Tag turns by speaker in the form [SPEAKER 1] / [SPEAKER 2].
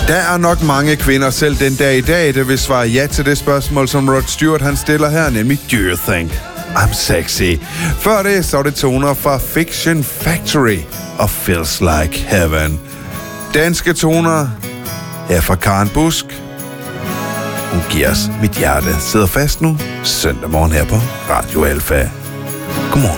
[SPEAKER 1] Der er nok mange kvinder selv den dag i dag, der vil svare ja til det spørgsmål, som Rod Stewart han stiller her, nemlig Do you think I'm sexy? Før det, så er det toner fra Fiction Factory og Feels Like Heaven. Danske toner her fra Karen Busk. Hun giver os Mit hjerte sidder fast nu, søndag morgen her på Radio Alfa. Godmorgen.